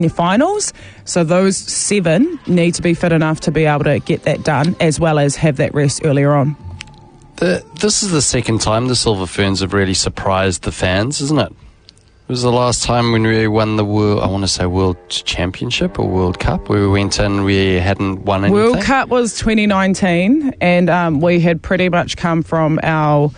finals. So those 7 need to be fit enough to be able to get that done, as well as have that rest earlier on. This is the second time the Silver Ferns have really surprised the fans, isn't it? It was the last time when we won the World Championship or World Cup, where we went in, we hadn't won anything. World Cup was 2019, and we had pretty much come from our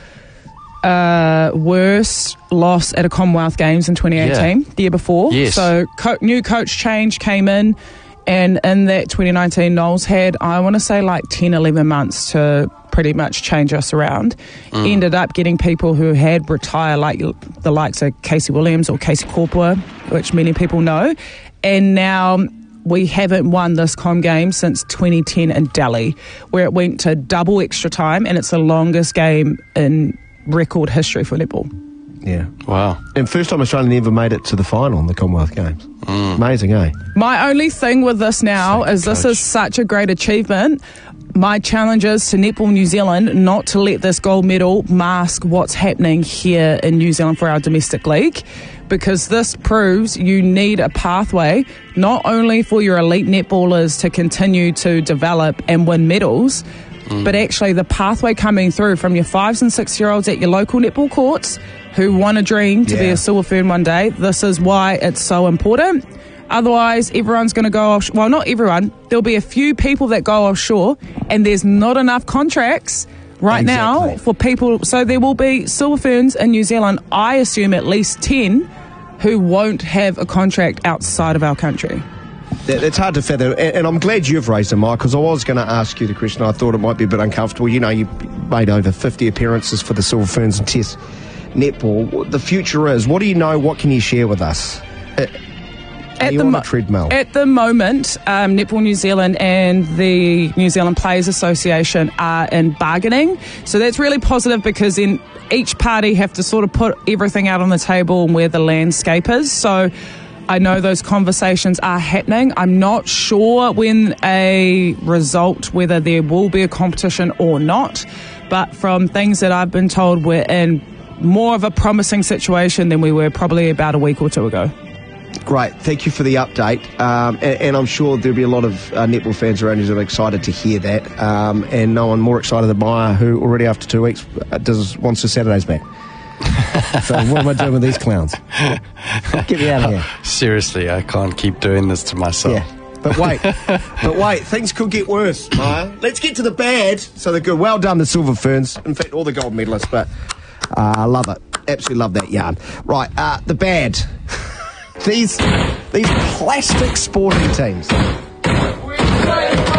worst loss at a Commonwealth Games in 2018, the year before. Yes. So new coach change came in, and in that 2019, Knowles had, I want to say, like 10, 11 months to pretty much change us around. Ended up getting people who had retired, like the likes of Casey Williams or Casey Korpua, which many people know. And now we haven't won this Com game since 2010 in Delhi, where it went to double extra time, and it's the longest game in record history for netball. Yeah. Wow. And first time Australia ever made it to the final in the Commonwealth Games. Amazing, eh? My only thing with this now is this is such a great achievement. My challenge is to Netball New Zealand not to let this gold medal mask what's happening here in New Zealand for our domestic league, because this proves you need a pathway not only for your elite netballers to continue to develop and win medals, but actually the pathway coming through from your 5 and 6-year-olds at your local netball courts who want a dream to be a Silver Fern one day. This is why it's so important. Otherwise, everyone's going to go off. Well, not everyone. There'll be a few people that go offshore, and there's not enough contracts right now for people. So there will be Silver Ferns in New Zealand, I assume at least 10, who won't have a contract outside of our country. It's hard to fathom, and I'm glad you've raised it, Mike, because I was going to ask you the question. I thought it might be a bit uncomfortable. You know, you made over 50 appearances for the Silver Ferns and Test netball. The future is, what do you know? What can you share with us? Are you on a treadmill? At the moment, Netball New Zealand and the New Zealand Players Association are in bargaining. So that's really positive, because then each party have to sort of put everything out on the table and where the landscape is. So I know those conversations are happening. I'm not sure when a result, whether there will be a competition or not. But from things that I've been told, we're in more of a promising situation than we were probably about a week or two ago. Great, thank you for the update, and I'm sure there'll be a lot of netball fans around New Zealand excited to hear that, and no one more excited than Maya, who already after 2 weeks wants her Saturdays back. So what am I doing with these clowns? Get me out of here. Seriously, I can't keep doing this to myself. Yeah. But wait, things could get worse, Maya. Let's get to the bad. So the good. Well done, the Silver Ferns. In fact, all the gold medalists, but I love it. Absolutely love that yarn. Right, the bad. These plastic sporting teams.